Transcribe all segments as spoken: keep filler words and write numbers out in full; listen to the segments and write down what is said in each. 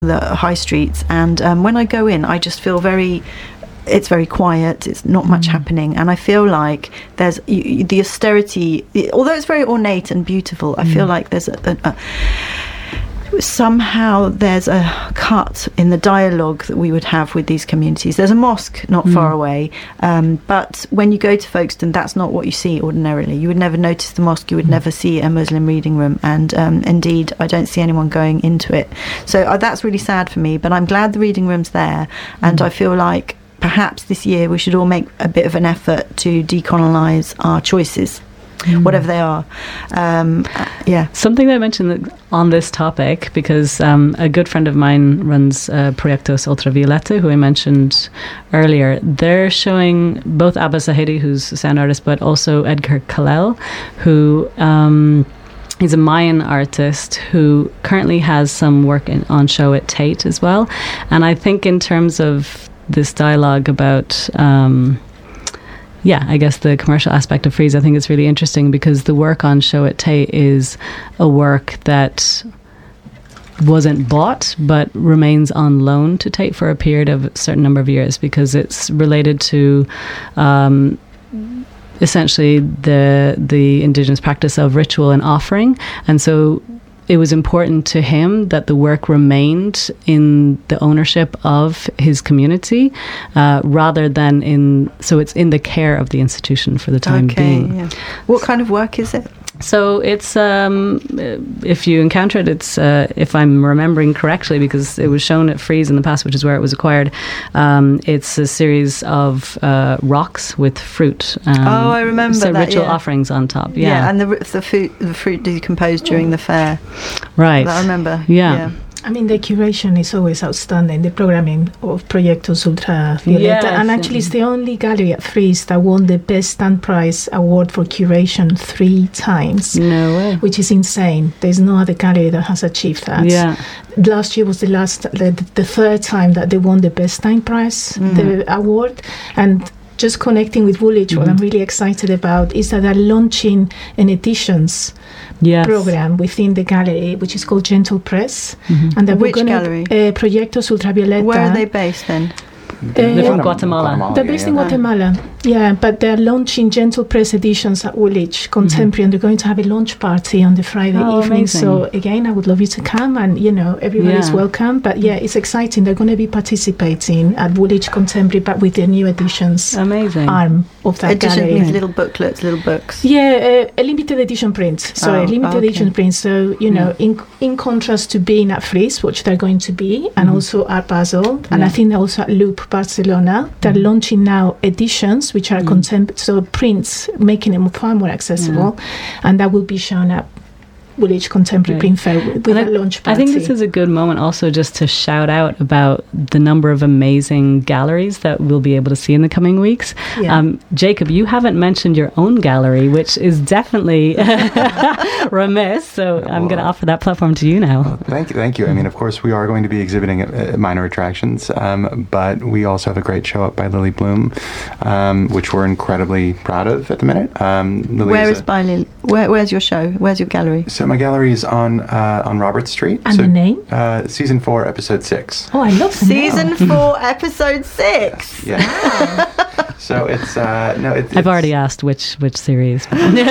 the high streets, and um, when I go in, I just feel very. It's very quiet. It's not much mm. happening, and I feel like there's you, the austerity. Although it's very ornate and beautiful, I mm. feel like there's a, a, a somehow there's a cut in the dialogue that we would have with these communities. There's a mosque not mm. far away, um, but when you go to Folkestone, that's not what you see ordinarily. You would never notice the mosque, you would mm. never see a Muslim reading room, and um, indeed I don't see anyone going into it. So uh, that's really sad for me, but I'm glad the reading room's there, and mm. I feel like perhaps this year we should all make a bit of an effort to decolonise our choices. Mm. Whatever they are. Um, yeah. Something that I mentioned on this topic, because um, a good friend of mine runs uh, Proyectos Ultravioleta, who I mentioned earlier. They're showing both Abba Zahedi, who's a sound artist, but also Edgar Kalel, who um, is a Mayan artist who currently has some work in, on show at Tate as well. And I think in terms of this dialogue about... Um, Yeah, I guess the commercial aspect of Frieze, I think it's really interesting because the work on show at Tate is a work that wasn't bought but remains on loan to Tate for a period of a certain number of years because it's related to um, essentially the the indigenous practice of ritual and offering. And so it was important to him that the work remained in the ownership of his community uh, rather than in, so it's in the care of the institution for the time okay, being. Yeah. What kind of work is it? So it's, um, if you encounter it, it's, uh, if I'm remembering correctly, because it was shown at Frieze in the past, which is where it was acquired, um, it's a series of uh, rocks with fruit. Um, oh, I remember so that, ritual yeah. offerings on top, yeah. Yeah, and the, the, fruit, the fruit decomposed during the fair. Right. I remember, yeah. yeah. I mean, the curation is always outstanding, the programming of Proyectos Ultravioleta. Yes, and actually, it's the only gallery at Frieze that won the Best Stand Prize award for curation three times. No way. Which is insane. There's no other gallery that has achieved that. Yeah. Last year was the last, the, the third time that they won the Best Stand Prize, mm. the award. And just connecting with Woolwich, mm-hmm. what I'm really excited about is that they're launching an editions yes. program within the gallery, which is called Gentle Press. Mm-hmm. And that Which we're gonna, gallery? Uh, Proyectos Ultravioleta. Where are they based then? They're uh, from Guatemala. Guatemala. They're based yeah, in yeah. Guatemala, yeah, but they're launching Gentle Press editions at Woolwich Contemporary, mm-hmm. and they're going to have a launch party on the Friday oh, evening. Amazing. So again, I would love you to come, and you know, everybody's yeah. welcome. But yeah, it's exciting. They're going to be participating at Woolwich Contemporary, but with their new editions. Amazing. Arm of that Edition gallery. means little booklets, little books. Yeah, uh, a limited edition print. Sorry, oh, limited okay. edition print. So you know, mm. in in contrast to being at Frieze, which they're going to be, and mm. also at Basel, and yeah. I think they're also at Loop Barcelona. They're mm. launching now editions, which are mm. contempt, so prints, making them far more accessible, yeah. and that will be shown at Woolwich Contemporary right. Print Fair with, with I, a launch party. I think this is a good moment also just to shout out about the number of amazing galleries that we'll be able to see in the coming weeks. Yeah. Um, Jacob, you haven't mentioned your own gallery, which is definitely remiss, so well, I'm going to offer that platform to you now. Well, thank you, thank you. I mean, of course, we are going to be exhibiting at, at Minor Attractions, um, but we also have a great show up by Lily Bloom, um, which we're incredibly proud of at the minute. Um, Where is a, by Lily? Where, where's your show? Where's your gallery? So my gallery is on uh, on Robert Street. And so, the name? Uh, season four, episode six. Oh, I love the Season name. four, episode six. Yeah. So it's uh, no. It, I've it's, already asked which which series.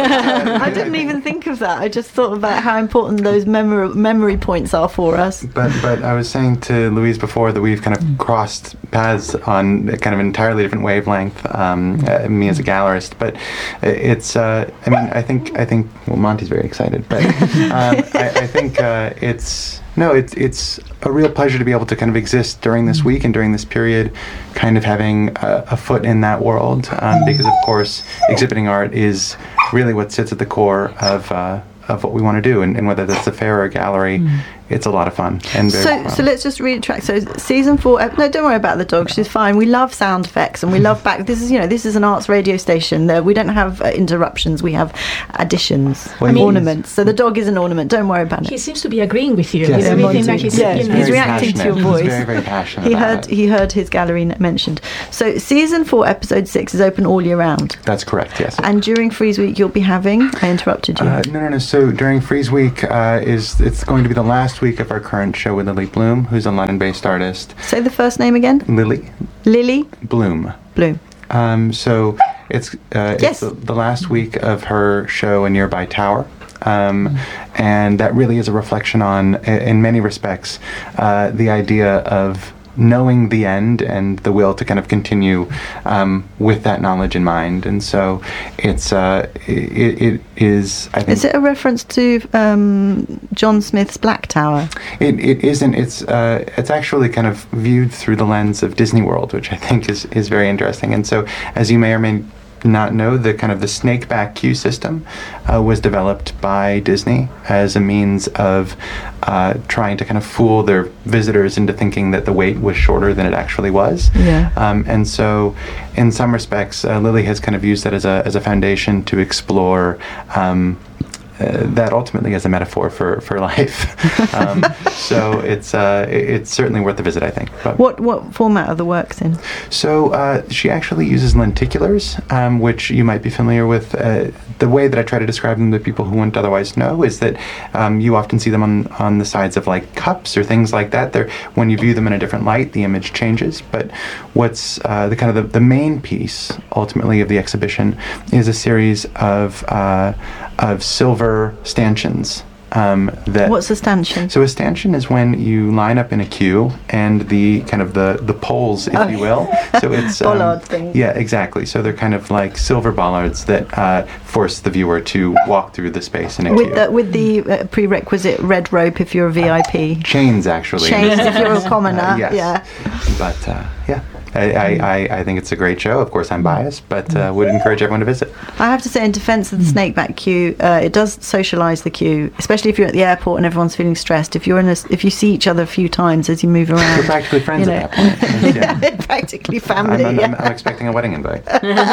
I didn't even think of that. I just thought about how important those memory memory points are for us. But but I was saying to Louise before that we've kind of crossed paths on a kind of entirely different wavelength. Um, uh, me as a gallerist, but it's. Uh, I mean, I think I think. Well, Monty's very excited, but um, I, I think uh, it's. No, it's it's a real pleasure to be able to kind of exist during this week and during this period, kind of having a, a foot in that world, um, because of course exhibiting art is really what sits at the core of uh, of what we want to do, and, and whether that's a fair or a gallery, mm. it's a lot of fun. And very so fun. so let's just retract. So season four. No, don't worry about the dog. She's fine. We love sound effects and we love back. This is you know this is an arts radio station. There we don't have uh, interruptions. We have additions, well, ornaments. So the dog is an ornament. Don't worry about it. He seems to be agreeing with you. Yes, with everything that he's, yeah, you know. he's reacting to your voice. He's very very passionate. He about heard it. he heard his gallery mentioned. So season four, episode six is open all year round. That's correct. Yes. And during Frieze Week, you'll be having. I interrupted you. Uh, no, no, no. So during Frieze Week uh, is it's going to be the last last week of our current show with Lily Bloom, who's a London-based artist. Say the first name again. Lily Lily Bloom. Bloom. Um, so it's uh, Yes. it's the, the last week of her show, A Nearby Tower. Um, and that really is a reflection on, i- in many respects, uh, the idea of knowing the end and the will to kind of continue um, with that knowledge in mind. And so it's uh, it, it is, I think... Is it a reference to um, John Smith's Black Tower? It, it isn't. It's uh, it's actually kind of viewed through the lens of Disney World, which I think is, is very interesting. And so, as you may or may not know, the kind of the snakeback queue system uh, was developed by Disney as a means of uh, trying to kind of fool their visitors into thinking that the wait was shorter than it actually was. Yeah. Um, and so, in some respects, uh, Lily has kind of used that as a as a foundation to explore. Um, Uh, that ultimately is a metaphor for, for life. um, so it's uh, it- it's certainly worth a visit, I think. But What what format are the works in? so uh, she actually uses lenticulars, um, which you might be familiar with. Uh, the way that I try to describe them to people who wouldn't otherwise know is that um, you often see them on, on the sides of like cups or things like that. They're, when you view them in a different light, the image changes. But what's uh, the kind of the, the main piece ultimately of the exhibition is a series of uh, of silver stanchions. Um, that What's a stanchion? so a stanchion is when you line up in a queue and the kind of the, the poles, if you will. So it's um, Bollard thing. Yeah, exactly. So they're kind of like silver bollards that uh, force the viewer to walk through the space in a With queue. the, with the uh, prerequisite red rope if you're a V I P. Chains, actually. Chains if you're a commoner. Uh, yes. Yeah. But uh, yeah, I, I, I, I think it's a great show. Of course, I'm biased, but uh, would encourage everyone to visit. I have to say, in defence of the snakeback queue, uh, it does socialise the queue, especially if you're at the airport and everyone's feeling stressed. If you're in a, if you see each other a few times as you move around, We're practically friends you at know. that point. Yeah. practically I'm, family. I'm, yeah. I'm, I'm expecting a wedding invite.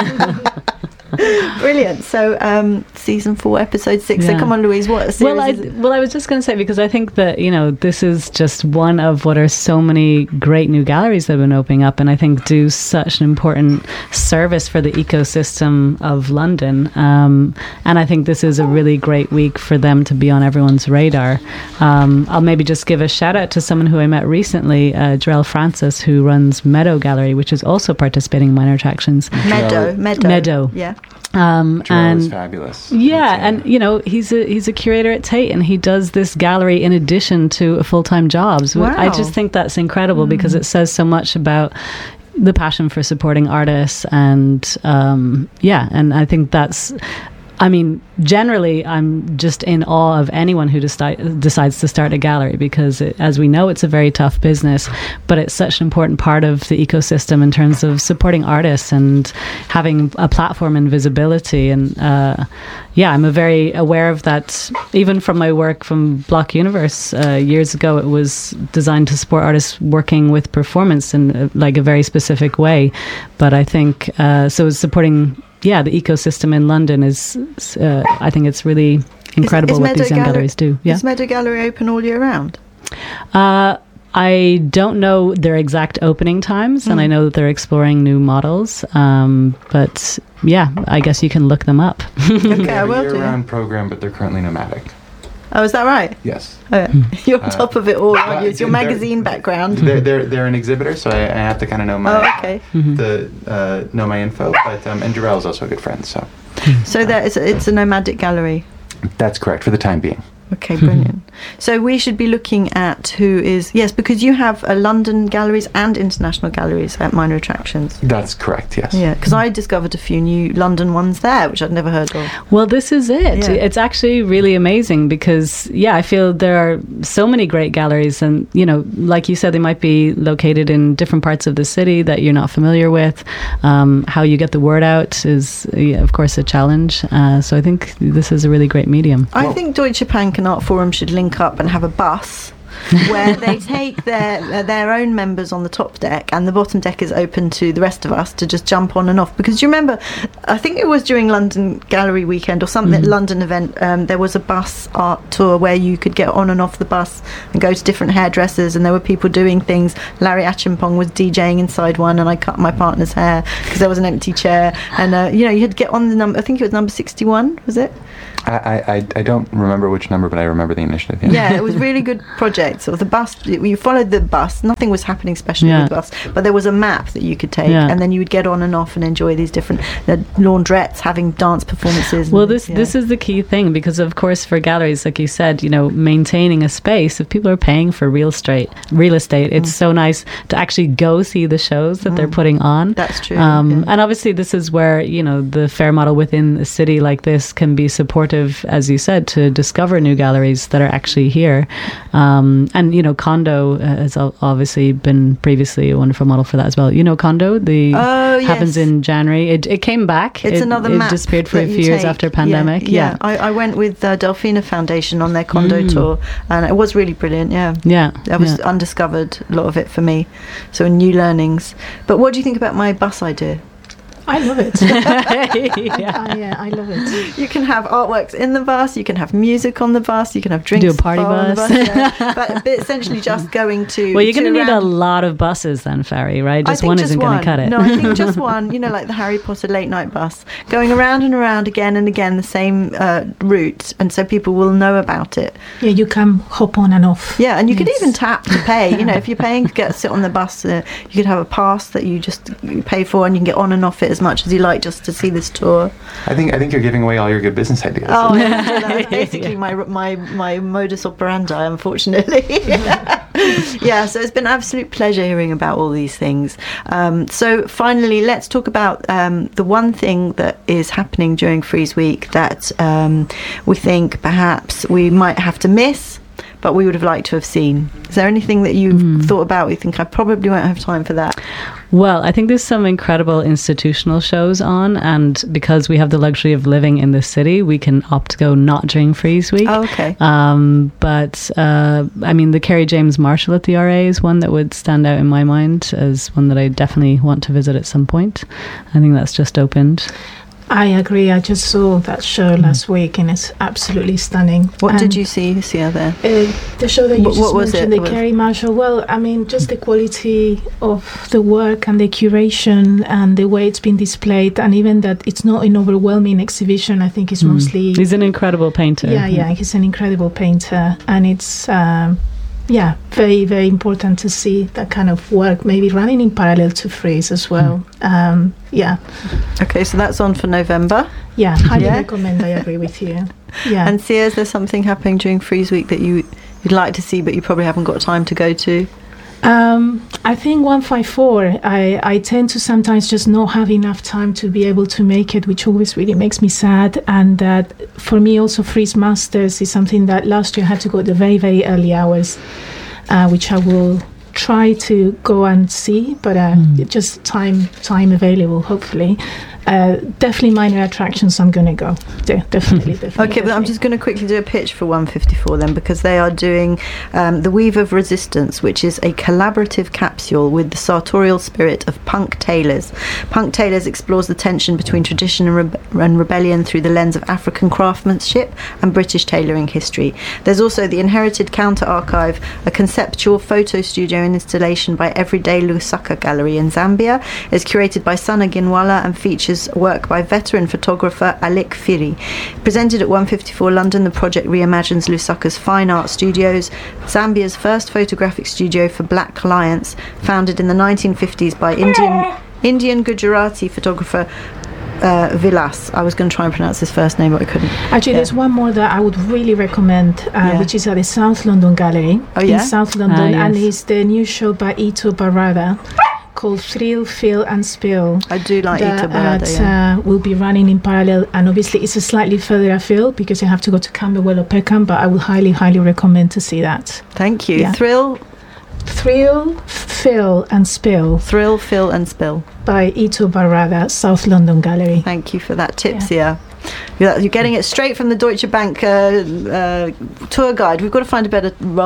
Brilliant. So, um, season four, episode six. So, Yeah. come on, Louise. What series Well, I is it? well, I was just going to say, because I think that, you know, this is just one of what are so many great new galleries that have been opening up, and I think do such an important service for the ecosystem of London. Um, and I think this is a really great week for them to be on everyone's radar. Um, I'll maybe just give a shout out to someone who I met recently, uh, Jarell Francis, who runs Meadow Gallery, which is also participating in Minor Attractions. Meadow. Meadow. Meadow. Yeah. Um, Joel and is fabulous. yeah, It's, uh, and you know, he's a he's a curator at Tate, and he does this gallery in addition to a full time job. So I Wow. just think that's incredible because it says so much about the passion for supporting artists, and um, yeah, and I think that's. I mean, generally, I'm just in awe of anyone who deci- decides to start a gallery because, it, as we know, it's a very tough business, but it's such an important part of the ecosystem in terms of supporting artists and having a platform and visibility. And uh, yeah, I'm a very aware of that. Even from my work from Block Universe uh, years ago, it was designed to support artists working with performance in uh, like a very specific way. But I think uh, so. It's supporting. Yeah, the ecosystem in London is, uh, I think it's really incredible Is- is what these Meadow young Gallery- galleries do. Yeah. Is Meadow Gallery open all year round? Uh, I don't know their exact opening times, and I know that they're exploring new models. Um, but yeah, I guess you can look them up. Okay, They I have a will do. year-round program, but they're currently nomadic. Oh, is that right? Yes. Oh, yeah. You're on top of it all, aren't you? It's your they're- magazine background. They're, they're, they're an exhibitor, so I, I have to kind of know my Oh, okay. the uh, know my info. But um, and Jarell is also a good friend, so So that is a, it's a nomadic gallery. that's correct for the time being. Okay, brilliant. So we should be looking at who is yes, because you have uh, London galleries and international galleries at Minor Attractions. That's correct. Yes. Yeah, because I discovered a few new London ones there, which I'd never heard of. Well, this is it. Yeah. It's actually really amazing because, yeah, I feel there are so many great galleries. And, you know, like you said, they might be located in different parts of the city that you're not familiar with. Um, how you get the word out is, yeah, of course, a challenge. Uh, so I think this is a really great medium. I Well- think Deutsche Bank and Art Forum should link up and have a bus where they take their uh, their own members on the top deck, and the bottom deck is open to the rest of us to just jump on and off. Because you remember, I think it was during London Gallery Weekend or something, mm-hmm. London event, um, there was a bus art tour where you could get on and off the bus and go to different hairdressers, and there were people doing things. Larry Achimpong was DJing inside one, and I cut my partner's hair because there was an empty chair, and uh, you know, you had to get on the number, I think it was number sixty-one, was it? I, I, I don't remember which number, but I remember the initiative. Yeah, yeah, it was really good project. So the bus, you followed the bus. Nothing was happening special yeah. with the bus, but there was a map that you could take, yeah. and then you would get on and off and enjoy these different uh, laundrettes having dance performances. Well, and, this yeah. this is the key thing, because of course for galleries, like you said, you know, maintaining a space. If people are paying for real estate, real estate, it's mm. so nice to actually go see the shows that mm. they're putting on. That's true. Um, yeah. And obviously, this is where, you know, the fair model within a city like this can be supportive, as you said, to discover new galleries that are actually here. Um, and, you know, Kondo has obviously been previously a wonderful model for that as well. You know, Kondo, the oh, happens yes. in January. It, it came back. It's it, another it map. It disappeared for a few years after pandemic. Yeah, yeah. yeah. I, I went with uh, Delphina Foundation on their Kondo Mm. tour, and it was really brilliant. Yeah, yeah. That was yeah. undiscovered, a lot of it for me. So new learnings. But what do you think about my bus idea? I love it. yeah. I, uh, I love it. You can have artworks in the bus, you can have music on the bus, you can have drinks. Do a party on bus. The bus yeah. but, but essentially just going to... Well, you're going to need around. a lot of buses then, Farry, right? Just one just isn't going to cut it. No, I think just one, you know, like the Harry Potter late night bus, going around and around again and again, the same uh, route, and so people will know about it. Yeah, you can hop on and off. Yeah, and you yes. could even tap to pay. You know, if you're paying to get sit on the bus, uh, you could have a pass that you just you pay for, and you can get on and off it as much as you like, just to see this tour. I think I think you're giving away all your good business ideas. Oh, yeah, that's basically my my my modus operandi, unfortunately. Yeah, so it's been an absolute pleasure hearing about all these things. Um, so finally, let's talk about um, the one thing that is happening during Frieze Week that um, we think perhaps we might have to miss, but we would have liked to have seen. Is there anything that you've mm. thought about? We think I probably won't have time for that. Well, I think there's some incredible institutional shows on, and because we have the luxury of living in this city, we can opt to go not during Frieze Week. Oh, okay. Um, but, uh, I mean, the Kerry James Marshall at the R A is one that would stand out in my mind as one that I definitely want to visit at some point. I think that's just opened. I agree. I just saw that show last week, and it's absolutely stunning. What and did you see, see there? Uh, the show that you what, just what was mentioned, it? the Kerry Marshall. Well, I mean, just the quality of the work and the curation and the way it's been displayed, and even that it's not an overwhelming exhibition. I think it's mm. mostly... He's an incredible painter. Yeah, yeah, he's an incredible painter, and it's... Um, yeah, very, very important to see that kind of work, maybe running in parallel to Frieze as well. Mm. Um, yeah. Okay, so that's on for November. Yeah, highly yeah. recommend. I agree with you. Yeah. And Sia, is there something happening during Frieze Week that you, you'd like to see but you probably haven't got time to go to? Um, I think one five four, I, I tend to sometimes just not have enough time to be able to make it, which always really makes me sad. And that for me also Frieze Masters is something that last year I had to go at the very, very early hours, uh, which I will try to go and see, but uh, mm. just time time available, hopefully. Uh, definitely minor attractions, I'm going to go. De- definitely, definitely. Okay, definitely. but I'm just going to quickly do a pitch for one fifty-four then, because they are doing um, The Weave of Resistance, which is a collaborative capsule with the sartorial spirit of Punk Tailors. Punk Tailors explores the tension between tradition and, rebe- and rebellion through the lens of African craftsmanship and British tailoring history. There's also the Inherited Counter Archive, a conceptual photo studio and installation by Everyday Lusaka Gallery in Zambia. It's curated by Sana Ginwala and features work by veteran photographer Alik Firi. Presented at one fifty-four London, the project reimagines Lusaka's fine art studios, Zambia's first photographic studio for black clients, founded in the nineteen fifties by Indian Indian Gujarati photographer uh, Vilas. I was going to try and pronounce his first name, but I couldn't. Actually, yeah. there's one more that I would really recommend, uh, yeah. which is at the South London Gallery oh, yeah? in South London, ah, yes. and it's the new show by Ito Barada, called Thrill, Fill and Spill. I do like that, Ito Barada, uh, yeah. uh, will be running in parallel, and obviously it's a slightly further afield because you have to go to Camberwell or Peckham, but I will highly, highly recommend to see that. Thank you. Yeah. Thrill, Thrill, Fill and Spill. Thrill, Fill and Spill. By Ito Barada, South London Gallery. Thank you for that tip, Yeah. Sia. You're getting it straight from the Deutsche Bank uh, uh, tour guide. We've got to find a better role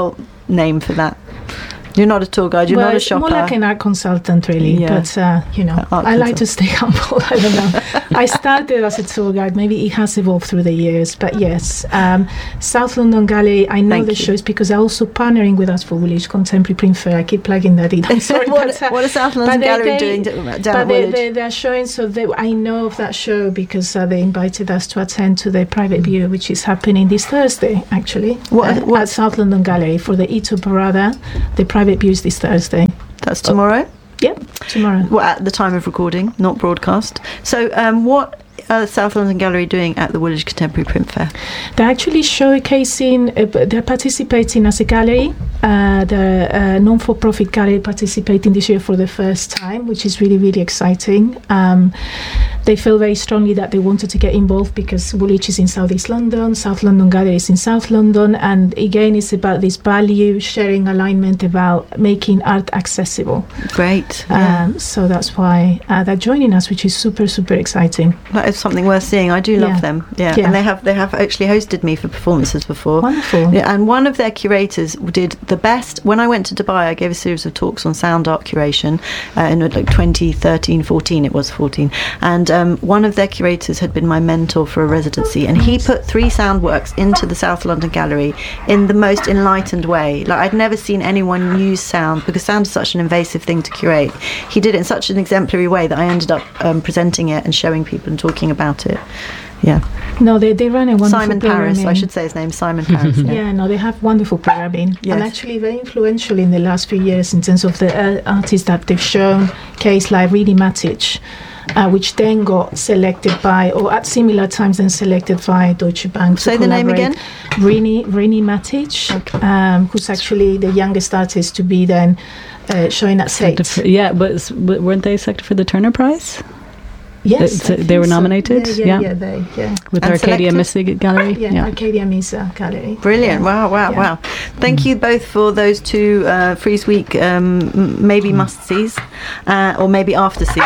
name for that? You're not a tour guide, you're well, not a it's shopper. more like an art consultant, really. Yeah. But, uh, you know, Art I like to consultant. stay humble. I don't know. I started as a tour guide. Maybe it has evolved through the years. But yes, um, South London Gallery, I know Thank the you. shows because they're also partnering with us for Woolwich Contemporary Print Fair. I keep plugging that in. I'm sorry. what, but, uh, what is South London but they- Gallery they- doing d- down But at they, Woolwich? they, they're showing, so they, I know of that show because uh, they invited us to attend to the private view, which is happening this Thursday, actually, What- uh, what- at South London Gallery for the Ito Parada. The private view is this Thursday. That's tomorrow? Yep, tomorrow. Well, at the time of recording, not broadcast. So, um, what are South London Gallery doing at the Woolwich Contemporary Print Fair? They're actually showcasing, uh, they're participating as a gallery. Uh, the uh, non-for-profit gallery participating this year for the first time, which is really, really exciting. Um, they feel very strongly that they wanted to get involved because Woolwich is in South East London, South London Gallery is in South London, and again, it's about this value sharing alignment about making art accessible. Great. Yeah. Um, so that's why uh, they're joining us, which is super, super exciting. That is something worth seeing. I do love Yeah. them. Yeah. Yeah. And they have they have actually hosted me for performances before. Wonderful. Yeah, and one of their curators did the best. When I went to Dubai, I gave a series of talks on sound art curation uh, in like twenty thirteen, fourteen, it was fourteen. And um, one of their curators had been my mentor for a residency, and he put three sound works into the South London Gallery in the most enlightened way. Like, I'd never seen anyone use sound, because sound is such an invasive thing to curate. He did it in such an exemplary way that I ended up um, presenting it and showing people and talking about it. Yeah. No, they, they run a wonderful Simon Paris, I programming. should say his name, Simon Paris. Yeah. Yeah, no, they have wonderful programming Yes. and actually very influential in the last few years in terms of the uh, artists that they've shown. Case like Rini Matic, uh, which then got selected by, or at similar times then selected by Deutsche Bank. to Say the name collaborate. again. Rini Rini Matic, Okay. um, who's actually the youngest artist to be then uh, showing at Selected State. for- yeah, but s- w- weren't they selected for the Turner Prize Yes, They- I they think were so. nominated? Yeah, yeah, Yeah. yeah, they, yeah, with And Arcadia selected? Mystic Gallery? yeah, Arcadia Misa Gallery. Brilliant. Yeah. Wow, wow, Yeah. wow. Thank you both for those two uh, Frieze Week um, m- maybe must-sees uh, or maybe after-sees.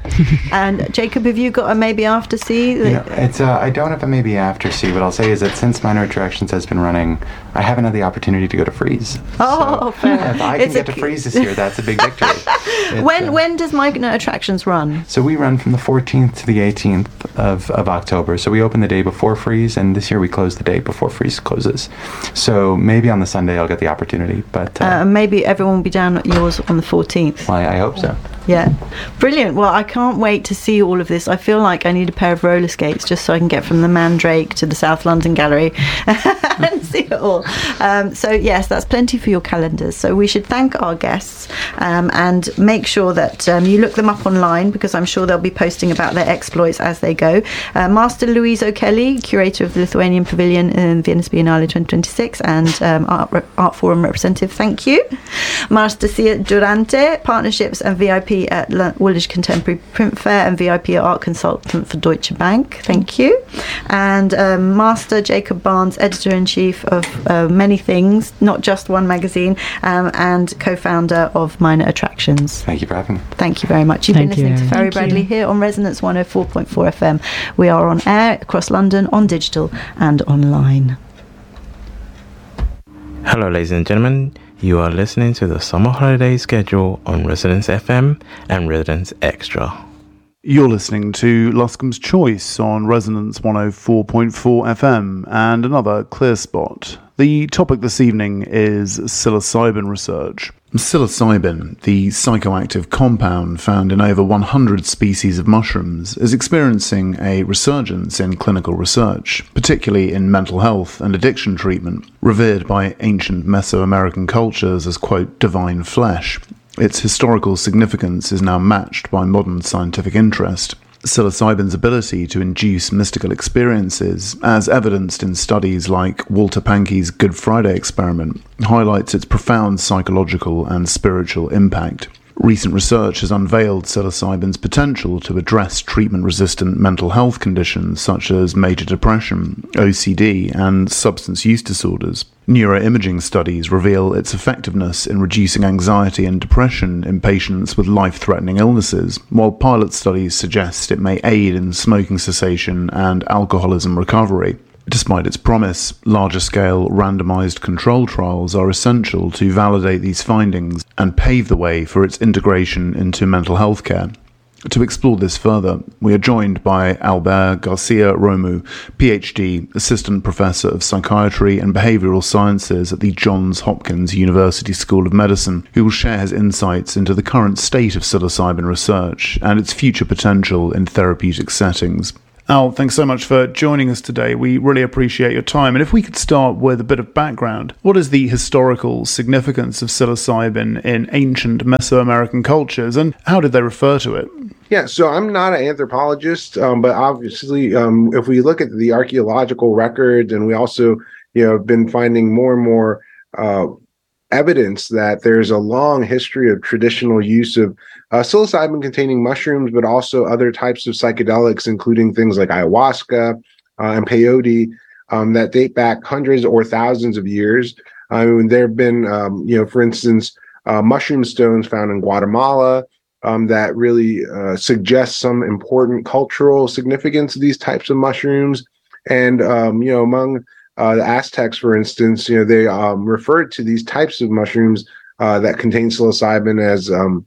And Jacob, have you got a maybe after-see? You know, it's uh, I don't have a maybe after see. What I'll say is that since Minor Attractions has been running, I haven't had the opportunity to go to Frieze. Oh, so fair. if I It's can a get to c- Frieze this year, that's a big victory. It's, when uh, when does Minor Attractions run? So we run from the fourteenth to the eighteenth of, of October. So we open the day before Frieze, and this year we close the day before Frieze closes. So maybe on the Sunday I'll get the opportunity, but uh, Uh, maybe everyone will be down at yours on the fourteenth. well, I, I hope so. Yeah. Brilliant. Well, I can't wait to see all of this. I feel like I need a pair of roller skates just so I can get from the Mandrake to the South London Gallery and see it all. Um, so, yes, that's plenty for your calendars. So we should thank our guests um, and make sure that um, you look them up online, because I'm sure they'll be posting about their exploits as they go. Uh, Master Louise O'Kelly, curator of the Lithuanian Pavilion in Venice Biennale twenty twenty-six and um, Art, Re- Art Forum representative, thank you. Master Sia Durante, partnerships and V I P at L- Woolwich Contemporary Print Fair and V I P art consultant for Deutsche Bank, thank you. And um, Master Jacob Barnes, editor-in-chief of uh, many things, not just one magazine, um, and co-founder of Minor Attractions. Thank you for having me. Thank you very much. You've Thank been listening you. to Ferry Thank Bradley you. here on Resonance one oh four point four F M. We are on air across London, on digital and online. Hello, ladies and gentlemen. You are listening to the summer holiday schedule on Residence F M and Residence Extra. You're listening to Luscombe's Choice on Resonance one oh four point four F M and another Clear Spot. The topic this evening is psilocybin research. Psilocybin, the psychoactive compound found in over one hundred species of mushrooms, is experiencing a resurgence in clinical research, particularly in mental health and addiction treatment. Revered by ancient Mesoamerican cultures as, quote, divine flesh, its historical significance is now matched by modern scientific interest. Psilocybin's ability to induce mystical experiences, as evidenced in studies like Walter Pankey's Good Friday experiment, highlights its profound psychological and spiritual impact. Recent research has unveiled psilocybin's potential to address treatment-resistant mental health conditions such as major depression, O C D, and substance use disorders. Neuroimaging studies reveal its effectiveness in reducing anxiety and depression in patients with life-threatening illnesses, while pilot studies suggest it may aid in smoking cessation and alcoholism recovery. Despite its promise, larger-scale randomized control trials are essential to validate these findings and pave the way for its integration into mental health care. To explore this further, we are joined by Albert Garcia Romu, PhD, Assistant Professor of Psychiatry and Behavioral Sciences at the Johns Hopkins University School of Medicine, who will share his insights into the current state of psilocybin research and its future potential in therapeutic settings. Al, thanks so much for joining us today. We really appreciate your time. And if we could start with a bit of background, what is the historical significance of psilocybin in ancient Mesoamerican cultures, and how did they refer to it? Yeah, so I'm not an anthropologist, um, but obviously, um, if we look at the archaeological records, and we also, you know, have been finding more and more uh, evidence that there's a long history of traditional use of uh, psilocybin-containing mushrooms, but also other types of psychedelics, including things like ayahuasca uh, and peyote, um, that date back hundreds or thousands of years. I mean, there have been, um, you know, for instance, uh, mushroom stones found in Guatemala um, that really uh, suggest some important cultural significance of these types of mushrooms. And, um, you know, among uh, the Aztecs, for instance, you know, they um, referred to these types of mushrooms uh, that contain psilocybin as um,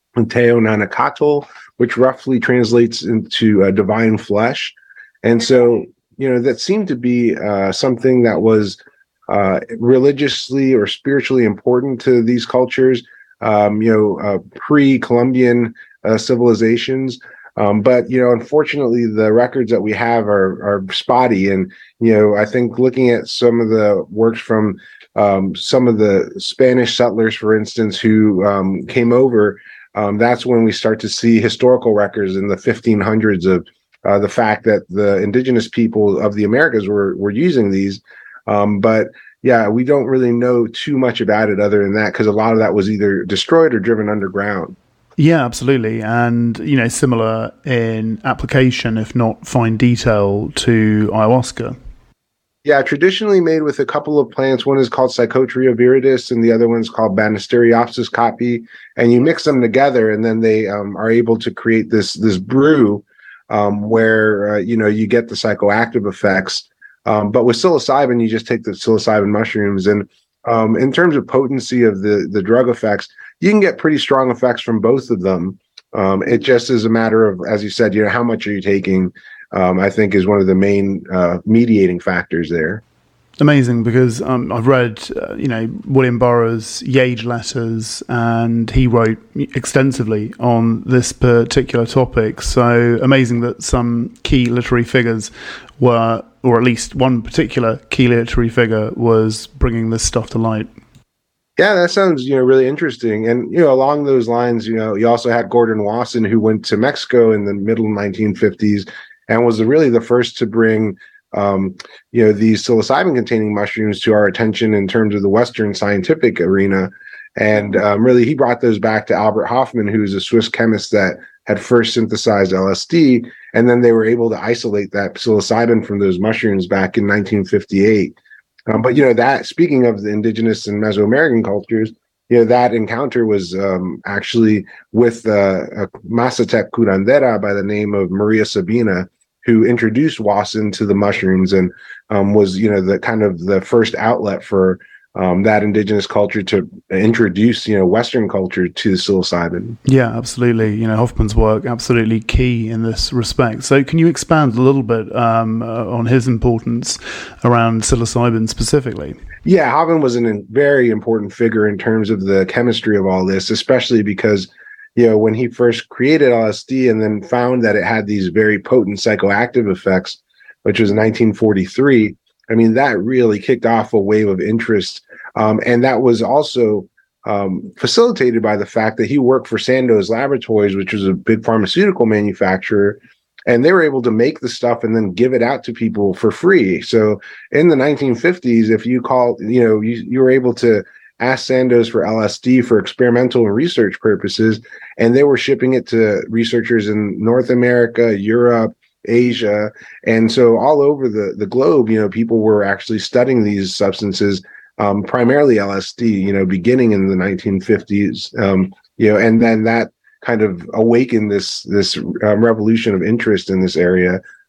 Teonanacatl, which roughly translates into uh, divine flesh. And so, you know, that seemed to be uh, something that was uh, religiously or spiritually important to these cultures, um, you know, uh, pre-Columbian uh, civilizations. Um, but, you know, unfortunately, the records that we have are, are spotty. And, you know, I think looking at some of the works from um, some of the Spanish settlers, for instance, who um, came over, Um, that's when we start to see historical records in the fifteen hundreds of uh, the fact that the indigenous people of the Americas were were using these. Um, but yeah, we don't really know too much about it other than that, because a lot of that was either destroyed or driven underground. Yeah, absolutely. And, you know, similar in application, if not fine detail, to ayahuasca. Yeah, traditionally made with a couple of plants. One is called Psychotria viridis, and the other one's called Banisteriopsis caapi. And you mix them together, and then they um, are able to create this this brew um, where uh, you know you get the psychoactive effects. Um, but with psilocybin, you just take the psilocybin mushrooms, and um, in terms of potency of the the drug effects, you can get pretty strong effects from both of them. Um, it just is a matter of, as you said, you know, how much are you taking? Um, I think is one of the main uh, mediating factors there. Amazing, because um, I've read, uh, you know, William Burroughs' Yage letters, and he wrote extensively on this particular topic. So amazing that some key literary figures were, or at least one particular key literary figure was bringing this stuff to light. Yeah, that sounds, you know, really interesting. And, you know, along those lines, you know, you also had Gordon Wasson, who went to Mexico in the middle nineteen fifties and was really the first to bring, um, you know, these psilocybin-containing mushrooms to our attention in terms of the Western scientific arena. And um, really, he brought those back to Albert Hofmann, who's a Swiss chemist that had first synthesized L S D. And then they were able to isolate that psilocybin from those mushrooms back in nineteen fifty-eight. Um, but, you know, that, speaking of the indigenous and Mesoamerican cultures, you know, that encounter was um, actually with uh, a Mazatec curandera by the name of Maria Sabina, who introduced Wasson to the mushrooms and um, was, you know, the kind of the first outlet for um, that indigenous culture to introduce, you know, Western culture to psilocybin. Yeah, absolutely. You know, Hofmann's work absolutely key in this respect. So can you expand a little bit um, uh, on his importance around psilocybin specifically? Yeah, Hofmann was a very important figure in terms of the chemistry of all this, especially because, you know, when he first created L S D and then found that it had these very potent psychoactive effects, which was nineteen forty-three, I mean, that really kicked off a wave of interest. Um, and that was also um, facilitated by the fact that he worked for Sandoz Laboratories, which was a big pharmaceutical manufacturer, and they were able to make the stuff and then give it out to people for free. So in the nineteen fifties, if you call, you know, you, you were able to ask Sandoz for L S D for experimental and research purposes, and they were shipping it to researchers in North America, Europe, Asia. And so all over the, the globe, you know, people were actually studying these substances, um, primarily L S D, you know, beginning in the nineteen fifties, um, you know, and then that kind of awakened this, this um, revolution of interest in this area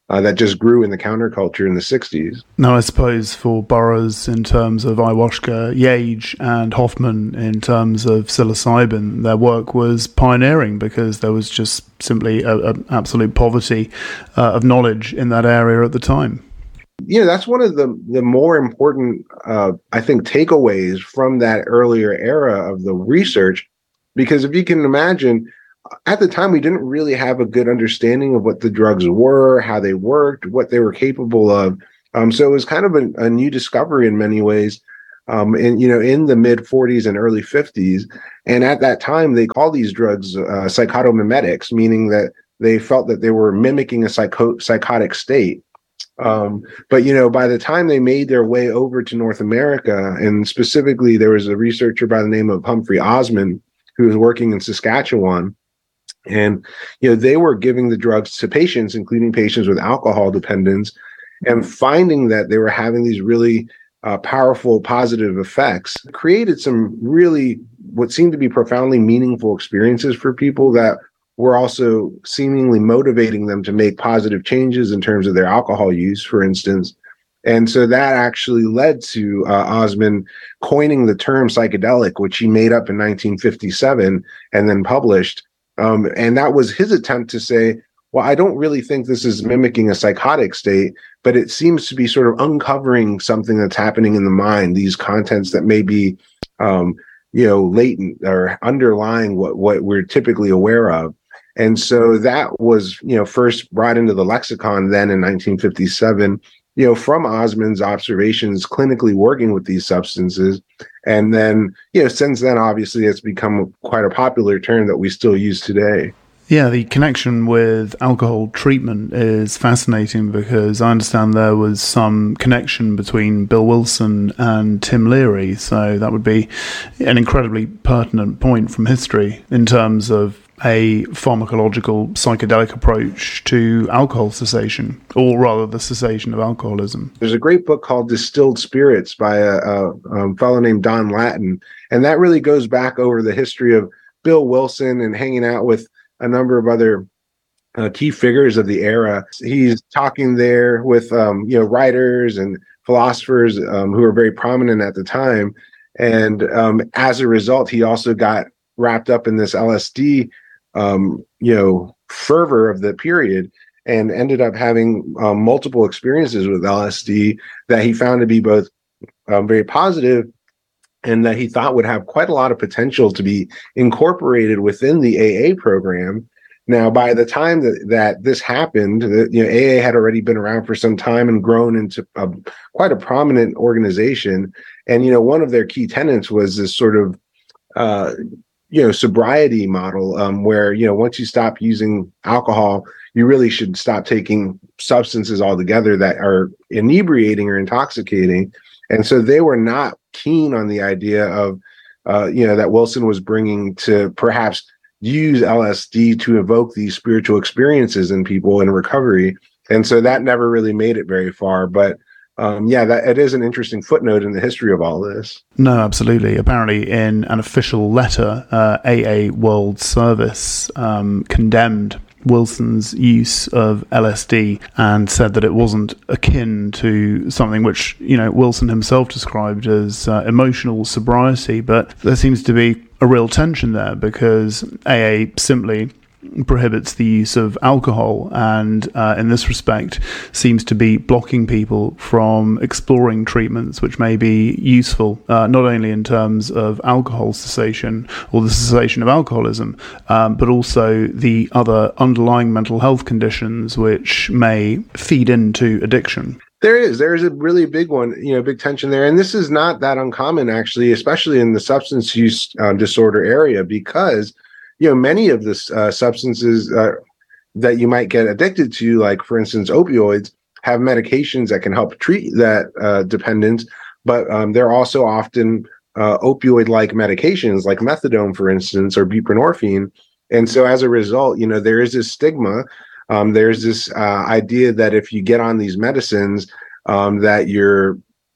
uh, that just grew in the counterculture in the sixties. Now, I suppose for Burroughs in terms of ayahuasca, Yage and Hoffman in terms of psilocybin, their work was pioneering because there was just simply a, a absolute poverty uh, of knowledge in that area at the time. You know, that's one of the, the more important, uh, I think, takeaways from that earlier era of the research, because if you can imagine, at the time, we didn't really have a good understanding of what the drugs were, how they worked, what they were capable of. Um, so it was kind of a, a new discovery in many ways, um, in, you know, in the mid forties and early fifties. And at that time, they called these drugs uh, psychotomimetics, meaning that they felt that they were mimicking a psycho- psychotic state. Um, but, you know, by the time they made their way over to North America, and specifically there was a researcher by the name of Humphrey Osmond who was working in Saskatchewan. And, you know, they were giving the drugs to patients, including patients with alcohol dependence, and finding that they were having these really uh, powerful positive effects, created some really what seemed to be profoundly meaningful experiences for people that were also seemingly motivating them to make positive changes in terms of their alcohol use, for instance. And so that actually led to uh, Osmond coining the term psychedelic, which he made up in nineteen fifty-seven and then published. Um, and that was his attempt to say, well, I don't really think this is mimicking a psychotic state, but it seems to be sort of uncovering something that's happening in the mind, these contents that may be, um, you know, latent or underlying what, what we're typically aware of. And so that was, you know, first brought into the lexicon then in nineteen fifty-seven, you know, from Osmond's observations clinically working with these substances. And then, you know, since then, obviously, it's become quite a popular term that we still use today. Yeah, the connection with alcohol treatment is fascinating because I understand there was some connection between Bill Wilson and Tim Leary. So that would be an incredibly pertinent point from history in terms of a pharmacological psychedelic approach to alcohol cessation, or rather the cessation of alcoholism. There's a great book called Distilled Spirits by a, a, a fellow named Don Lattin, and that really goes back over the history of Bill Wilson and hanging out with a number of other uh, key figures of the era. He's talking there with um, you know writers and philosophers um, who were very prominent at the time, and um, as a result, he also got wrapped up in this L S D um, you know, fervor of the period, and ended up having um, multiple experiences with L S D that he found to be both um, very positive and that he thought would have quite a lot of potential to be incorporated within the A A program. Now, by the time that, that this happened, the, you know, A A had already been around for some time and grown into a, quite a prominent organization. And, you know, one of their key tenets was this sort of, uh, you know, sobriety model, um, where, you know, once you stop using alcohol, you really should stop taking substances altogether that are inebriating or intoxicating. And so they were not keen on the idea of, uh, you know, that Wilson was bringing to perhaps use L S D to evoke these spiritual experiences in people in recovery. And so that never really made it very far. But Um, yeah, that it is an interesting footnote in the history of all this. No, absolutely. Apparently, in an official letter, uh, A A World Service um, condemned Wilson's use of L S D and said that it wasn't akin to something which, you know, Wilson himself described as uh, emotional sobriety. But there seems to be a real tension there because A A simply prohibits the use of alcohol and uh, in this respect seems to be blocking people from exploring treatments which may be useful uh, not only in terms of alcohol cessation or the cessation of alcoholism um, but also the other underlying mental health conditions which may feed into addiction. There is. There is a really big one, you know, big tension there. And this is not that uncommon, actually, especially in the substance use uh, disorder area, because you know, many of the uh, substances uh, that you might get addicted to, like, for instance, opioids, have medications that can help treat that uh, dependence, but um, they're also often uh, opioid-like medications, like methadone, for instance, or buprenorphine. And so as a result, you know, there is this stigma. Um, there's this uh, idea that if you get on these medicines, um, that you're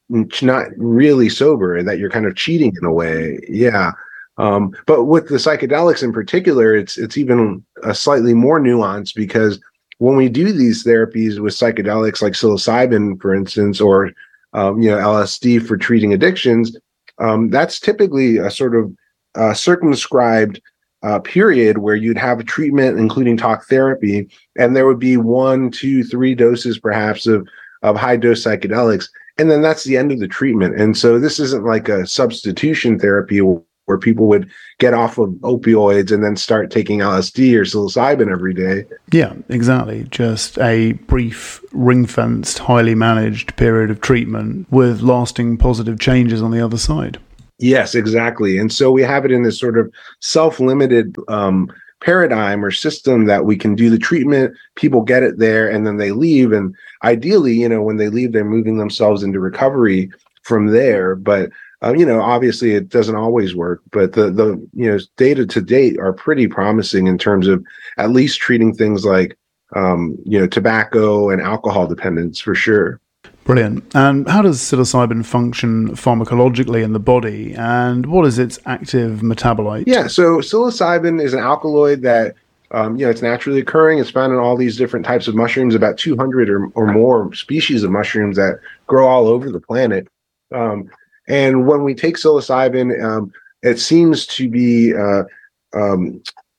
not really sober, that you're kind of cheating in a way. Yeah. Um, but with the psychedelics in particular, it's it's even a slightly more nuanced because when we do these therapies with psychedelics like psilocybin, for instance, or um, you know, L S D for treating addictions, um, that's typically a sort of uh, circumscribed uh, period where you'd have a treatment, including talk therapy, and there would be one, two, three doses perhaps of of high dose psychedelics, and then that's the end of the treatment. And so this isn't like a substitution therapy where people would get off of opioids and then start taking L S D or psilocybin every day. Yeah, exactly. Just a brief, ring-fenced, highly managed period of treatment with lasting positive changes on the other side. Yes, exactly. And so we have it in this sort of self-limited um, paradigm or system that we can do the treatment, people get it there, and then they leave. And ideally, you know, when they leave, they're moving themselves into recovery from there. But Um, you know, obviously it doesn't always work, but the, the, you know, data to date are pretty promising in terms of at least treating things like, um, you know, tobacco and alcohol dependence for sure. Brilliant. And how does psilocybin function pharmacologically in the body, and what is its active metabolite? Yeah, so psilocybin is an alkaloid that, um, you know, it's naturally occurring. It's found in all these different types of mushrooms, about two hundred or, or more species of mushrooms that grow all over the planet. Um, And when we take psilocybin, um, it seems to be, uh, um,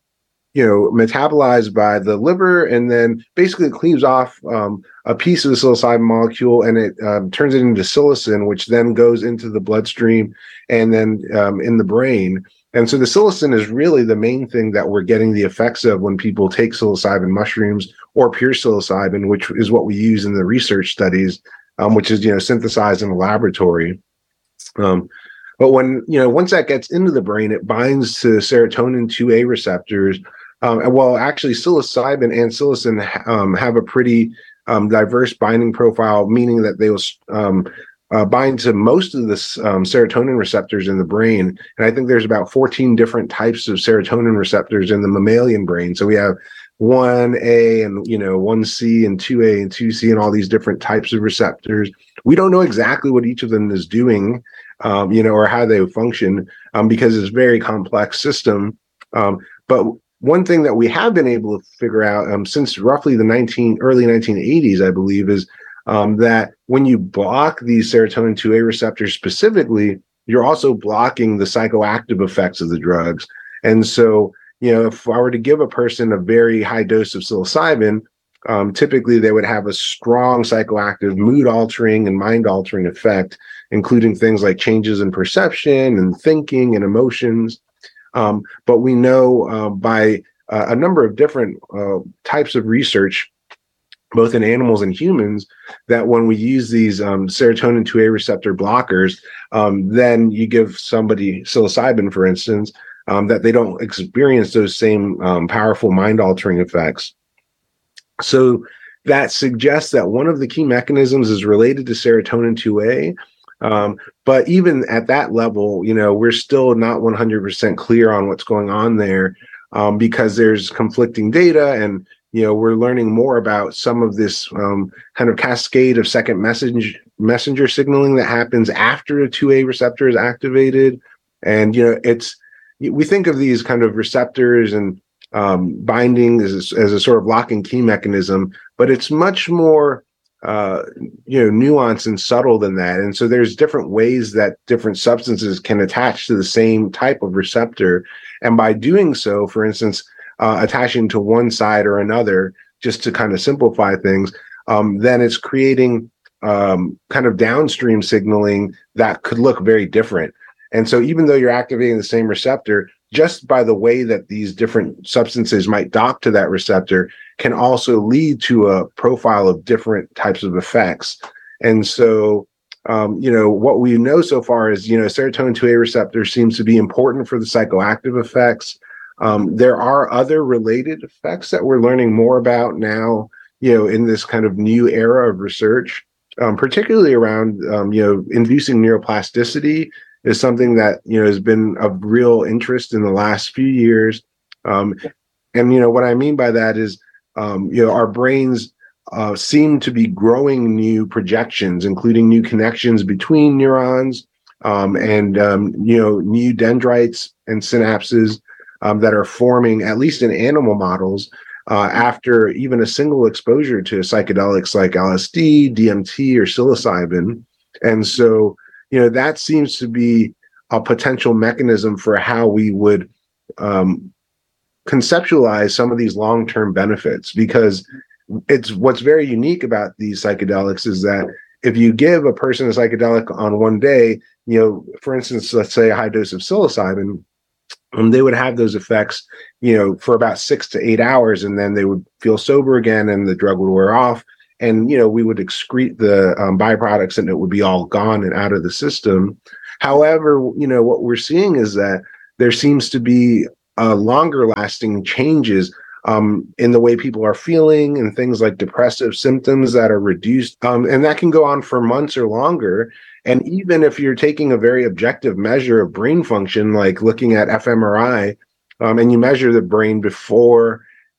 you know, metabolized by the liver, and then basically it cleaves off um, a piece of the psilocybin molecule, and it um, turns it into psilocin, which then goes into the bloodstream and then um, in the brain. And so the psilocin is really the main thing that we're getting the effects of when people take psilocybin mushrooms or pure psilocybin, which is what we use in the research studies, um, which is, you know, synthesized in a laboratory. Um, but when, you know, once that gets into the brain, it binds to serotonin two A receptors. Um, and well, actually, psilocybin and psilocin um, have a pretty um, diverse binding profile, meaning that they will um, uh, bind to most of the um, serotonin receptors in the brain. And I think there's about fourteen different types of serotonin receptors in the mammalian brain. So we have one A and, you know, one C and two A and two C and all these different types of receptors. We don't know exactly what each of them is doing, um, you know, or how they function, um, because it's a very complex system. Um, but one thing that we have been able to figure out um, since roughly the nineteen early nineteen eighties, I believe, is um, that when you block these serotonin two A receptors specifically, you're also blocking the psychoactive effects of the drugs. And so, you know, if I were to give a person a very high dose of psilocybin, um, typically they would have a strong psychoactive, mood-altering and mind-altering effect, including things like changes in perception and thinking and emotions. Um, but we know uh, by uh, a number of different uh, types of research, both in animals and humans, that when we use these um, serotonin two A receptor blockers, um, then you give somebody psilocybin, for instance, Um, that they don't experience those same um, powerful mind-altering effects. So that suggests that one of the key mechanisms is related to serotonin two A. Um, but even at that level, you know, we're still not one hundred percent clear on what's going on there um, because there's conflicting data, and, you know, we're learning more about some of this um, kind of cascade of second message, messenger signaling that happens after a two A receptor is activated. And, you know, it's, we think of these kind of receptors and um, binding as a, as a sort of lock and key mechanism, but it's much more, uh, you know, nuanced and subtle than that. And so there's different ways that different substances can attach to the same type of receptor. And by doing so, for instance, uh, attaching to one side or another, just to kind of simplify things, um, then it's creating um, kind of downstream signaling that could look very different. And so even though you're activating the same receptor, just by the way that these different substances might dock to that receptor can also lead to a profile of different types of effects. And so, um, you know, what we know so far is, you know, serotonin two A receptor seems to be important for the psychoactive effects. Um, there are other related effects that we're learning more about now, you know, in this kind of new era of research, um, particularly around, um, you know, inducing neuroplasticity is something that, you know, has been of real interest in the last few years. Um, and, you know, what I mean by that is, um, you know, our brains uh, seem to be growing new projections, including new connections between neurons um, and, um, you know, new dendrites and synapses um, that are forming, at least in animal models. uh, after even a single exposure to psychedelics like L S D, D M T, or psilocybin. And so, you know, that seems to be a potential mechanism for how we would um, conceptualize some of these long-term benefits, because it's what's very unique about these psychedelics is that if you give a person a psychedelic on one day, you know, for instance, let's say a high dose of psilocybin, um, they would have those effects, you know, for about six to eight hours, and then they would feel sober again, and the drug would wear off, and you know, we would excrete the um, byproducts, and it would be all gone and out of the system. However, you know, what we're seeing is that there seems to be uh, longer lasting changes um, in the way people are feeling, and things like depressive symptoms that are reduced. Um, and that can go on for months or longer. And even if you're taking a very objective measure of brain function, like looking at fMRI, um, and you measure the brain before,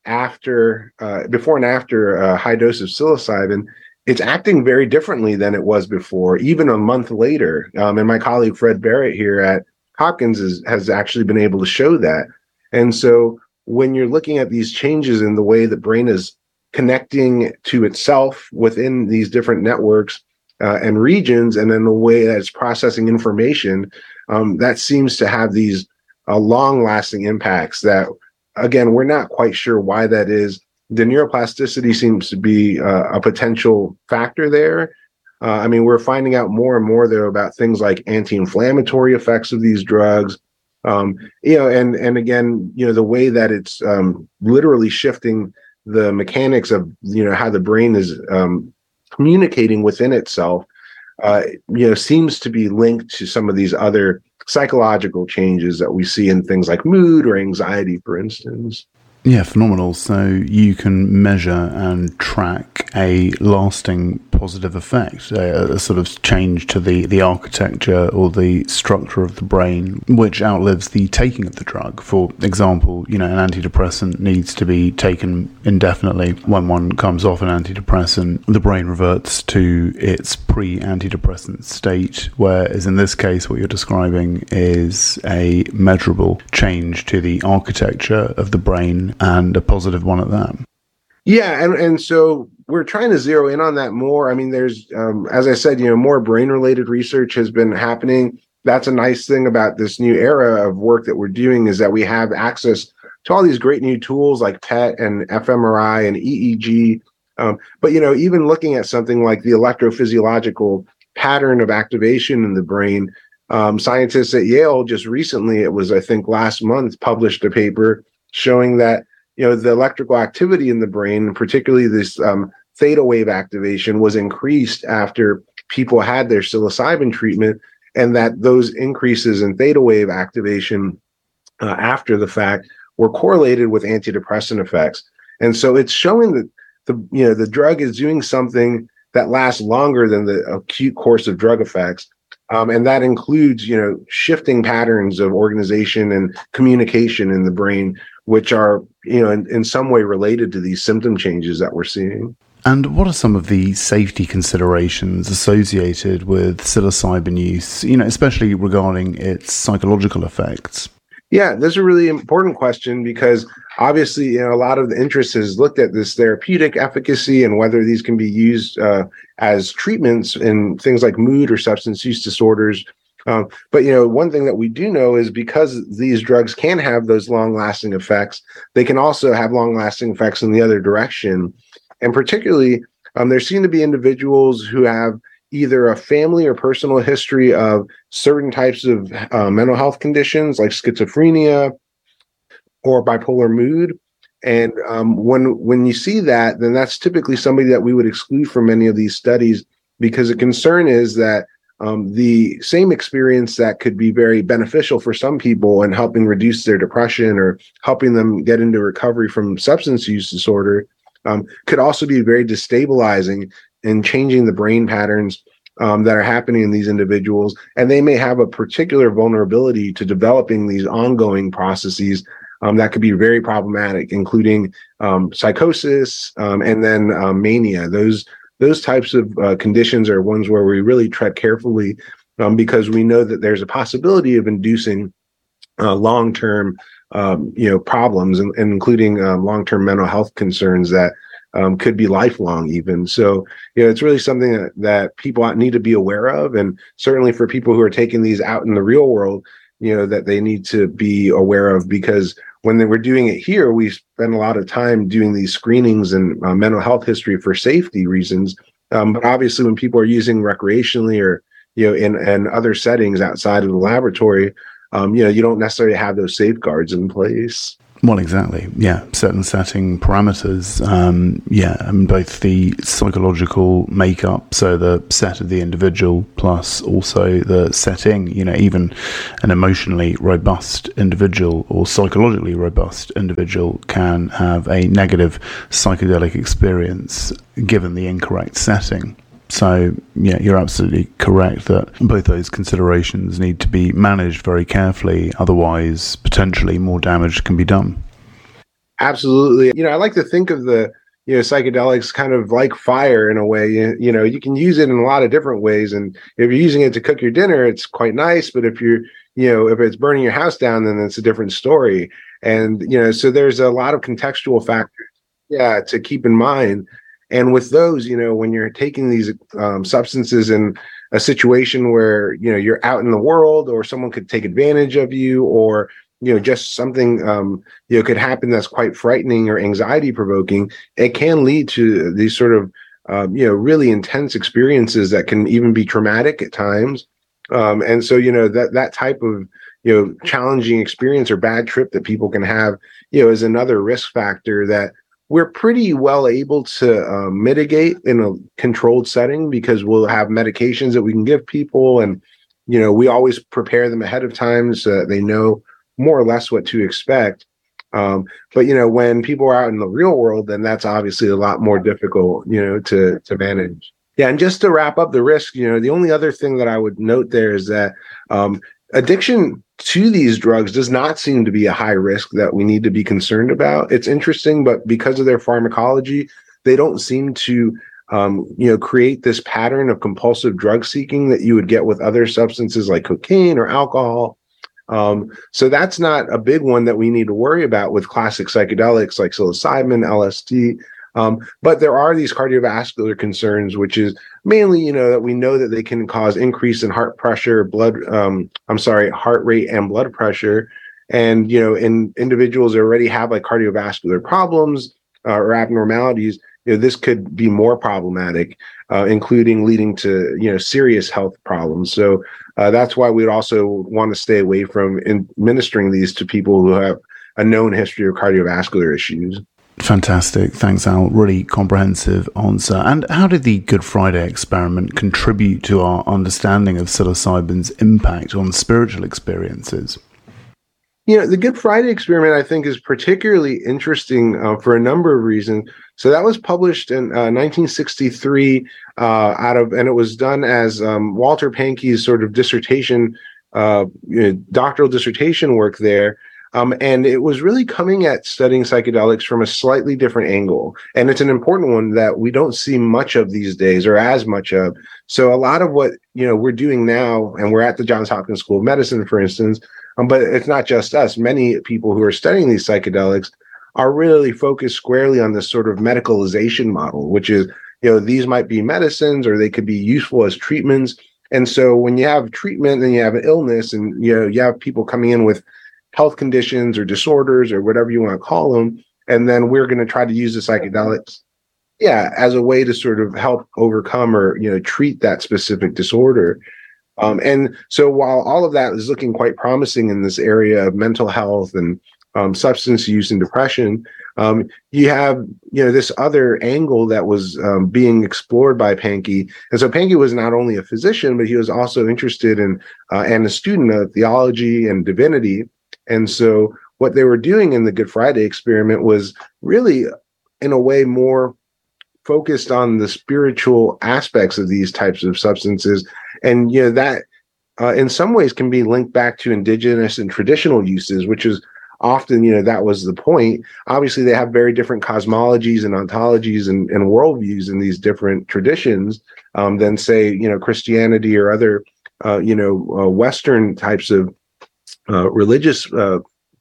after, uh, before and after a high dose of psilocybin, it's acting very differently than it was before, even a month later. Um, and my colleague Fred Barrett here at Hopkins is, has actually been able to show that. And so when you're looking at these changes in the way the brain is connecting to itself within these different networks uh, and regions, and then the way that it's processing information, um, that seems to have these uh, long-lasting impacts that, again, we're not quite sure why that is. The neuroplasticity seems to be uh, a potential factor there. Uh, I mean, we're finding out more and more, though, about things like anti-inflammatory effects of these drugs. Um, you know, and and again, you know, the way that it's um, literally shifting the mechanics of, you know, how the brain is um, communicating within itself, uh, you know, seems to be linked to some of these other psychological changes that we see in things like mood or anxiety, for instance. Yeah, phenomenal. So you can measure and track a lasting positive effect, a, a sort of change to the, the architecture or the structure of the brain, which outlives the taking of the drug. For example, you know, an antidepressant needs to be taken indefinitely. When one comes off an antidepressant, the brain reverts to its pre-antidepressant state, whereas in this case, what you're describing is a measurable change to the architecture of the brain, and a positive one at that. Yeah, and, and so we're trying to zero in on that more. I mean, there's, um, as I said, you know, more brain-related research has been happening. That's a nice thing about this new era of work that we're doing, is that we have access to all these great new tools like P E T and fMRI and E E G. Um, but, you know, even looking at something like the electrophysiological pattern of activation in the brain, um, scientists at Yale just recently, it was, I think, last month, published a paper showing that, you know, the electrical activity in the brain, particularly this um, theta wave activation, was increased after people had their psilocybin treatment, and that those increases in theta wave activation uh, after the fact were correlated with antidepressant effects. And so it's showing that the, you know, the drug is doing something that lasts longer than the acute course of drug effects. Um, and that includes, you know, shifting patterns of organization and communication in the brain, which are, you know, in, in some way related to these symptom changes that we're seeing. And what are some of the safety considerations associated with psilocybin use, you know, especially regarding its psychological effects? Yeah, that's a really important question, because obviously, you know, a lot of the interest has looked at this therapeutic efficacy and whether these can be used uh, as treatments in things like mood or substance use disorders. Um, but, you know, one thing that we do know is because these drugs can have those long-lasting effects, they can also have long-lasting effects in the other direction. And particularly, um, there seem to be individuals who have either a family or personal history of certain types of uh, mental health conditions like schizophrenia or bipolar mood. And um, when when you see that, then that's typically somebody that we would exclude from many of these studies, because the concern is that um, the same experience that could be very beneficial for some people in helping reduce their depression or helping them get into recovery from substance use disorder um, could also be very destabilizing in changing the brain patterns um, that are happening in these individuals. And they may have a particular vulnerability to developing these ongoing processes um, that could be very problematic, including um, psychosis um, and then um, mania. Those those types of uh, conditions are ones where we really tread carefully um, because we know that there's a possibility of inducing uh, long-term um, you know, problems, and, and including uh, long-term mental health concerns that um, could be lifelong even. So, you know, it's really something that, that people need to be aware of. And certainly for people who are taking these out in the real world, you know, that they need to be aware of, because when they were doing it here, we spend a lot of time doing these screenings and uh, mental health history for safety reasons. Um, but obviously when people are using recreationally or, you know, in, in other settings outside of the laboratory, um, you know, you don't necessarily have those safeguards in place. Well, exactly. Yeah, certain setting parameters. Um, yeah, and both the psychological makeup, so the set of the individual, plus also the setting. You know, even an emotionally robust individual or psychologically robust individual can have a negative psychedelic experience given the incorrect setting. So, yeah, you're absolutely correct that both those considerations need to be managed very carefully. Otherwise, potentially more damage can be done. Absolutely. You know, I like to think of the, you know, psychedelics kind of like fire in a way. You, you know, you can use it in a lot of different ways. And if you're using it to cook your dinner, it's quite nice. But if you're, you know, if it's burning your house down, then it's a different story. And, you know, so there's a lot of contextual factors, yeah, to keep in mind. And with those, you know, when you're taking these um, substances in a situation where, you know, you're out in the world, or someone could take advantage of you, or, you know, just something, um, you know, could happen that's quite frightening or anxiety provoking, it can lead to these sort of, um, you know, really intense experiences that can even be traumatic at times. Um, and so, you know, that that type of, you know, challenging experience or bad trip that people can have, you know, is another risk factor that we're pretty well able to uh, mitigate in a controlled setting, because we'll have medications that we can give people. And, you know, we always prepare them ahead of time so that they know more or less what to expect. Um, but, you know, when people are out in the real world, then that's obviously a lot more difficult, you know, to, to manage. Yeah. And just to wrap up the risk, you know, the only other thing that I would note there is that um, addiction to these drugs does not seem to be a high risk that we need to be concerned about. It's interesting, but because of their pharmacology, they don't seem to, um, you know, create this pattern of compulsive drug seeking that you would get with other substances like cocaine or alcohol. Um, so that's not a big one that we need to worry about with classic psychedelics like psilocybin, L S D. Um, but there are these cardiovascular concerns, which is mainly, you know, that we know that they can cause increase in heart pressure, blood, um, I'm sorry, heart rate and blood pressure. And, you know, in individuals that already have like cardiovascular problems uh, or abnormalities, you know, this could be more problematic, uh, including leading to, you know, serious health problems. So uh, that's why we'd also want to stay away from administering these to people who have a known history of cardiovascular issues. Fantastic. Thanks, Al. Really comprehensive answer. And how did the Good Friday experiment contribute to our understanding of psilocybin's impact on spiritual experiences? You know, the Good Friday experiment, I think, is particularly interesting uh, for a number of reasons. So that was published in uh, nineteen sixty-three uh, out of, and it was done as um, Walter Pahnke's sort of dissertation, uh, you know, doctoral dissertation work there. Um, and it was really coming at studying psychedelics from a slightly different angle. And it's an important one that we don't see much of these days, or as much of. So a lot of what, you know, we're doing now, and we're at the Johns Hopkins School of Medicine, for instance, um, but it's not just us. Many people who are studying these psychedelics are really focused squarely on this sort of medicalization model, which is, you know, these might be medicines, or they could be useful as treatments. And so when you have treatment and you have an illness, and, you know, you have people coming in with health conditions or disorders or whatever you want to call them, and then we're going to try to use the psychedelics, yeah, as a way to sort of help overcome or, you know, treat that specific disorder. Um, and so while all of that is looking quite promising in this area of mental health and um, substance use and depression, um, you have, you know, this other angle that was um, being explored by Pahnke. And so Pahnke was not only a physician, but he was also interested in uh, and a student of theology and divinity. And so what they were doing in the Good Friday experiment was really, in a way, more focused on the spiritual aspects of these types of substances. And, you know, that uh, in some ways can be linked back to indigenous and traditional uses, which is often, you know, that was the point. Obviously, they have very different cosmologies and ontologies and, and worldviews in these different traditions um, than, say, you know, Christianity or other, uh, you know, uh, Western types of Uh, religious uh,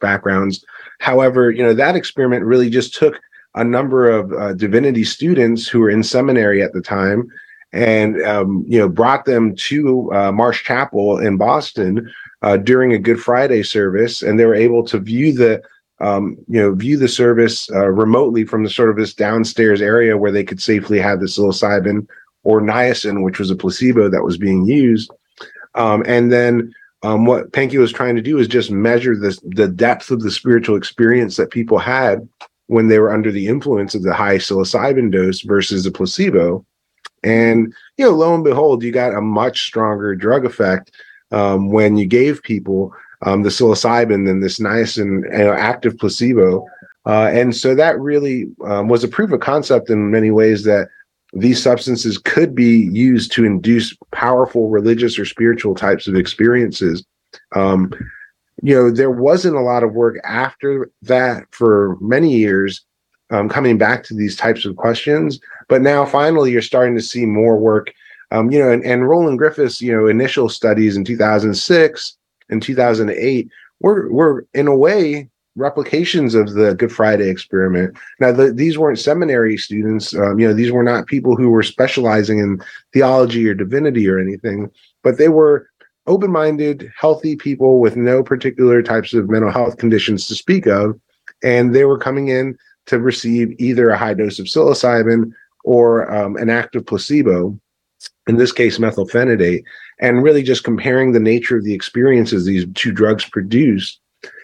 backgrounds. However, you know, that experiment really just took a number of uh, divinity students who were in seminary at the time and, um, you know, brought them to uh, Marsh Chapel in Boston uh, during a Good Friday service. And they were able to view the, um, you know, view the service uh, remotely from the sort of this downstairs area where they could safely have the psilocybin or niacin, which was a placebo that was being used. Um, and then um, what Pankey was trying to do is just measure this, the depth of the spiritual experience that people had when they were under the influence of the high psilocybin dose versus the placebo. And, you know, lo and behold, you got a much stronger drug effect um, when you gave people um, the psilocybin than this niacin, you know, active placebo. Uh, and so that really um, was a proof of concept in many ways that these substances could be used to induce powerful religious or spiritual types of experiences. Um, you know, there wasn't a lot of work after that for many years um, coming back to these types of questions. But now finally, you're starting to see more work, um, you know, and, and Roland Griffiths, you know, initial studies in two thousand six and two thousand eight were, were in a way, replications of the Good Friday experiment. Now, the, these weren't seminary students. Um, you know, these were not people who were specializing in theology or divinity or anything, but they were open-minded, healthy people with no particular types of mental health conditions to speak of. And they were coming in to receive either a high dose of psilocybin or um, an active placebo, in this case, methylphenidate, and really just comparing the nature of the experiences these two drugs produce.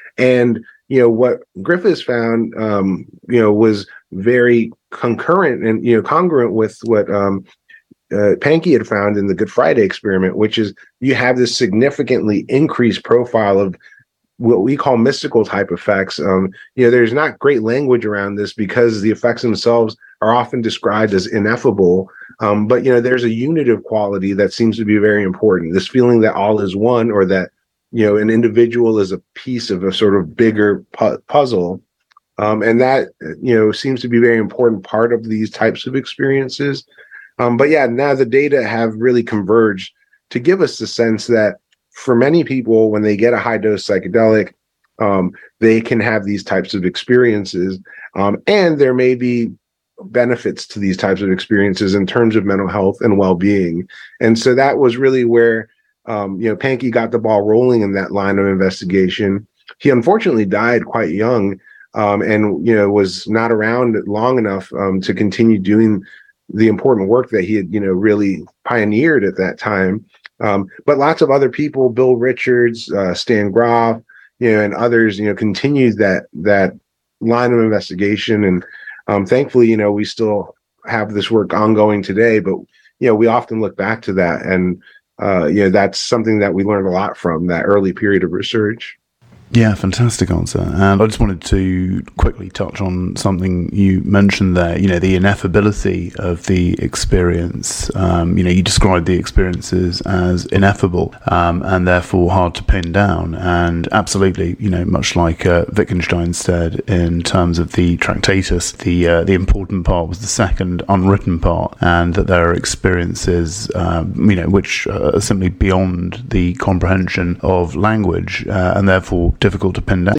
And you know, what Griffiths found, um, you know, was very concurrent and, you know, congruent with what um, uh, Pankey had found in the Good Friday experiment, which is you have this significantly increased profile of what we call mystical type effects. Um, you know, there's not great language around this because the effects themselves are often described as ineffable. Um, but, you know, there's a unitive quality that seems to be very important. This feeling that all is one, or that, you know, an individual is a piece of a sort of bigger pu- puzzle. Um, and that, you know, seems to be a very important part of these types of experiences. Um, but yeah, now the data have really converged to give us the sense that for many people, when they get a high dose psychedelic, um, they can have these types of experiences. Um, and there may be benefits to these types of experiences in terms of mental health and well-being. And so that was really where Um, you know, Pankey got the ball rolling in that line of investigation. He unfortunately died quite young, um, and you know was not around long enough um, to continue doing the important work that he had, you know, really pioneered at that time. Um, but lots of other people, Bill Richards, uh, Stan Grof, you know, and others, you know, continued that that line of investigation. And um, thankfully, you know, we still have this work ongoing today. But you know, we often look back to that and. Uh, you know, that's something that we learned a lot from that early period of research. Yeah, fantastic answer. And I just wanted to quickly touch on something you mentioned there, you know, the ineffability of the experience. Um, you know, you described the experiences as ineffable um, and therefore hard to pin down. And absolutely, you know, much like uh, Wittgenstein said in terms of the Tractatus, the uh, the important part was the second unwritten part, and that there are experiences, um, you know, which are simply beyond the comprehension of language uh, and therefore difficult to pin down.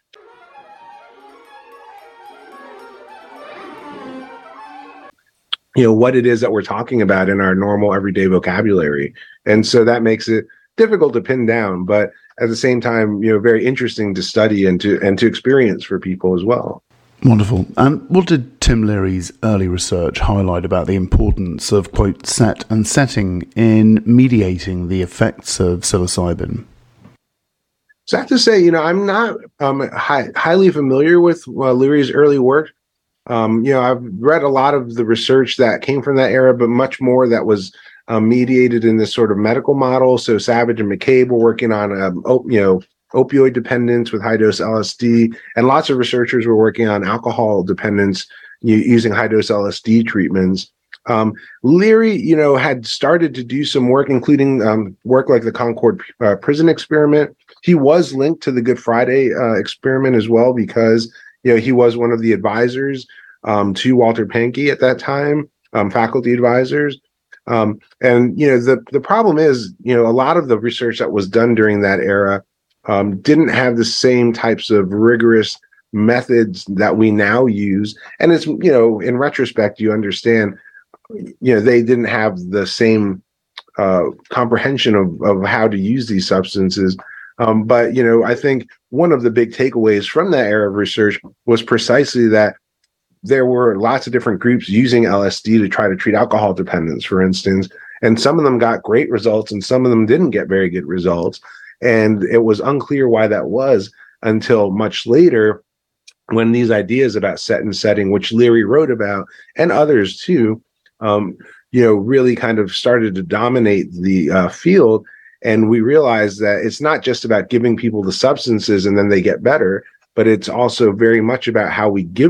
You know, what it is that we're talking about in our normal everyday vocabulary. And so that makes it difficult to pin down, but at the same time, you know, very interesting to study and to and to experience for people as well. Wonderful. And what did Tim Leary's early research highlight about the importance of, quote, set and setting in mediating the effects of psilocybin? So I have to say, you know, I'm not um, high, highly familiar with uh, Leary's early work. Um, you know, I've read a lot of the research that came from that era, but much more that was um, mediated in this sort of medical model. So Savage and McCabe were working on, um, op- you know, opioid dependence with high-dose L S D, and lots of researchers were working on alcohol dependence u- using high-dose L S D treatments. Um, Leary, you know, had started to do some work, including um, work like the Concord uh, prison experiment. He was linked to the Good Friday uh, experiment as well because, you know, he was one of the advisors um, to Walter Pankey at that time, um, faculty advisors. Um, and, you know, the, the problem is, you know, a lot of the research that was done during that era um, didn't have the same types of rigorous methods that we now use. And it's, you know, in retrospect, you understand, you know, they didn't have the same uh, comprehension of, of how to use these substances. Um, but, you know, I think one of the big takeaways from that era of research was precisely that there were lots of different groups using L S D to try to treat alcohol dependence, for instance, and some of them got great results and some of them didn't get very good results. And it was unclear why that was until much later, when these ideas about set and setting, which Leary wrote about, and others too, um, you know, really kind of started to dominate the uh, field. And we realized that it's not just about giving people the substances and then they get better, but it's also very much about how we give